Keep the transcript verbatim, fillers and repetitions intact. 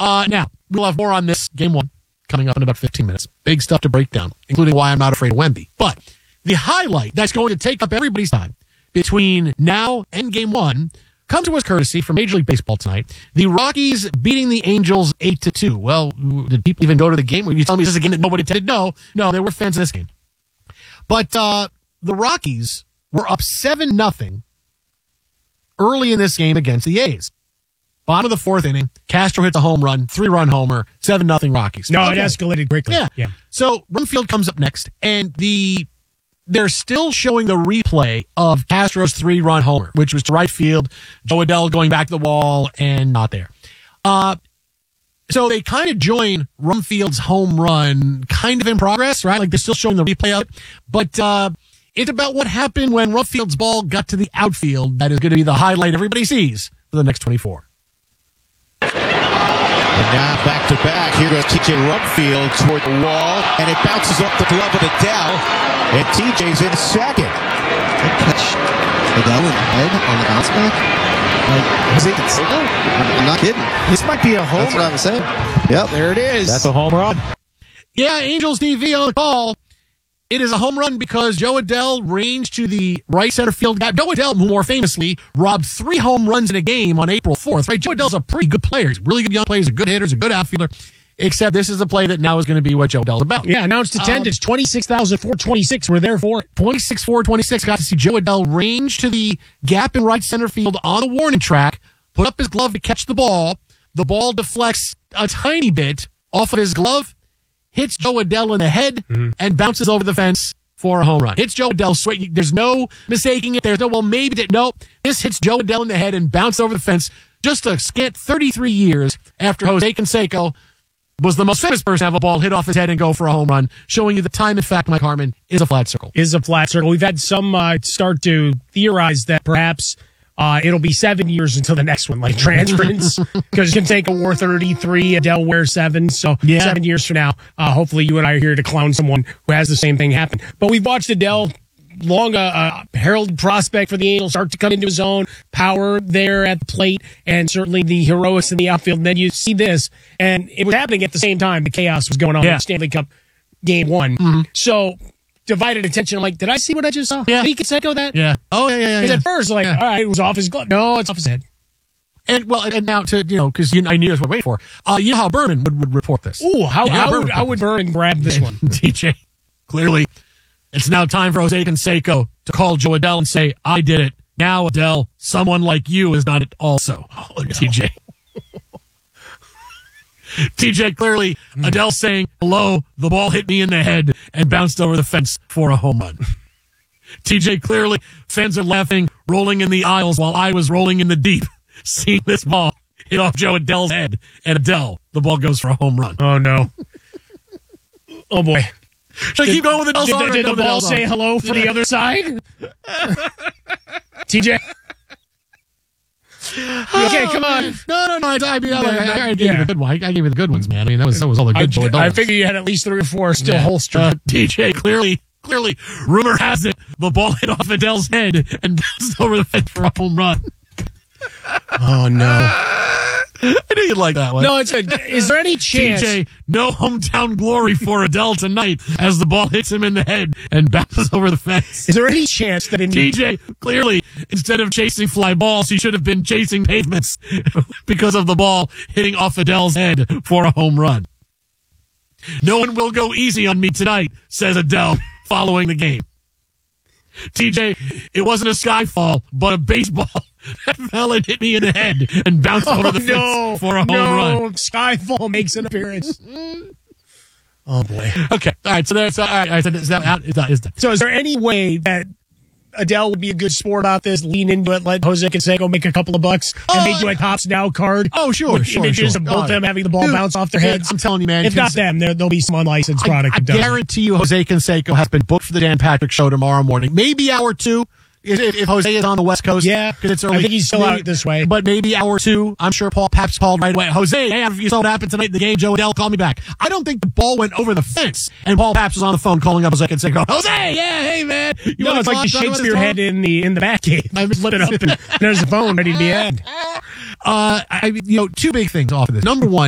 Uh, now, we'll have more on this game one coming up in about fifteen minutes. Big stuff to break down, including why I'm not afraid of Wemby. But the highlight that's going to take up everybody's time between now and game one comes to us courtesy from Major League Baseball tonight. The Rockies beating the Angels eight to two. Well, did people even go to the game? Were you telling me this is a game that nobody attended? No, no, there were fans in this game. But uh, the Rockies were up seven nothing early in this game against the A's. Bottom of the fourth inning, Castro hits a home run, three-run homer, seven nothing Rockies. No, okay. It escalated quickly. Yeah. yeah. So Rumfield comes up next, and the they're still showing the replay of Castro's three-run homer, which was to right field, Joe Adell going back to the wall, and not there. Uh, so they kind of join Rumfield's home run kind of in progress, right? Like they're still showing the replay of it. But uh, it's about what happened when Rumfield's ball got to the outfield that is going to be the highlight everybody sees for the next twenty-four. And now back to back. Here goes T J Rumfield toward the wall, and it bounces off the glove of Adell, and T J's in second. Good catch. Adell in the head on the bounce back. Like, is it considered? I'm, I'm not kidding. This might be a homer. That's what I'm saying. Yep. There it is. That's a home run. Yeah, Angels T V on the call. It is a home run because Joe Adell ranged to the right center field gap. Joe Adell, who more famously robbed three home runs in a game on April fourth, right? Joe Adell's a pretty good player. He's a really good young player. He's a good hitter. He's a good outfielder. Except this is a play that now is going to be what Joe Adell's about. Yeah, announced attendance, um, twenty-six thousand four hundred twenty-six. We're there for it. twenty-six thousand four hundred twenty-six. Got to see Joe Adell range to the gap in right center field on the warning track, put up his glove to catch the ball. The ball deflects a tiny bit off of his glove, hits Joe Adell in the head, mm-hmm. and bounces over the fence for a home run. Hits Joe Adell straight. There's no mistaking it. There's no, well, maybe that. No, this hits Joe Adell in the head and bounces over the fence just a scant thirty-three years after Jose Canseco was the most famous person to have a ball hit off his head and go for a home run, showing you the time, in fact, Mike Harmon, is a flat circle. Is a flat circle. We've had some uh, start to theorize that perhaps uh, it'll be seven years until the next one, like transference, because Canseco wore thirty-three, Adell wears seven, so yeah. seven years from now, uh, hopefully you and I are here to clown someone who has the same thing happen. But we've watched Adell, long a uh, uh, heralded prospect for the Angels, start to come into his own, power there at the plate, and certainly the heroics in the outfield. And then you see this, and it was happening at the same time. The chaos was going on yeah. in Stanley Cup Game One. Mm-hmm. So divided attention. I'm like, did I see what I just saw? Yeah. Did he Canseco that? Yeah. Oh, yeah, yeah, yeah. Because at first, like, yeah. all right, it was off his glove. No, it's off his head. And, well, and now to, you know, because you, I knew that's what we're waiting for. Uh, you know how Berman would, would report this. Ooh, how, yeah, how, how would, how would Berman grab this one? T J, clearly, it's now time for Jose Canseco to call Joe Adell and say, I did it. Now, Adell, someone like you has done it also. Oh, T J. T J, clearly, mm. Adell saying, hello, the ball hit me in the head and bounced over the fence for a home run. T J, clearly, fans are laughing, rolling in the aisles while I was rolling in the deep, seeing this ball hit off Joe Adell's head. And Adell, the ball goes for a home run. Oh, no. Oh, boy. Should I keep going with Adell's Did, on, did the ball Adell's say on? hello from the other side? T J? Okay, come on. No, no, no. I, I, mean, I, I, I gave yeah. you the good one. I, I gave you the good ones, man. I mean, that was that was all the good Joe Adell. I figured you had at least three or four still yeah. holstered. Uh, T J, clearly, clearly, rumor has it the ball hit off Adell's head and bounced over the fence for a home run. Oh, no. I knew you'd like that one. No, it's a, is there any chance? T J, no hometown glory for Adell tonight as the ball hits him in the head and bounces over the fence. Is there any chance that in T J, clearly, instead of chasing fly balls, he should have been chasing pavements because of the ball hitting off Adell's head for a home run. No one will go easy on me tonight, says Adell following the game. T J, it wasn't a skyfall, but a baseball that fell and hit me in the head and bounced oh, over the no, fence for a home no, run. Skyfall makes an appearance. Oh, boy. Okay, all right, so there's, all right, all right, so is that out? Is that, is that. So is there any way that Adell would be a good sport about this, lean into it, let Jose Canseco make a couple of bucks, and uh, they do a Tops Now card? Oh, sure, with sure, images sure. of both oh, them having the ball dude, bounce off their heads. I'm telling you, man. If not them, there, there'll be some unlicensed product. I, I that does guarantee it. you Jose Canseco has been booked for the Dan Patrick Show tomorrow morning. Maybe hour two. If, if Jose is on the West Coast. Yeah, because it's early. I think he's still maybe, out this way. But maybe hour two. I'm sure Paul Paps called right away. Jose, hey, you saw what happened tonight in the game. Joe Adell, call me back. I don't think the ball went over the fence. And Paul Paps was on the phone calling up Jose Canseco. Jose, yeah, hey, man. You no, it's like the Shakespeare head in the in the back cave. I flip it up, and there's the phone ready to be had. Uh, I, you know, two big things off of this. Number one,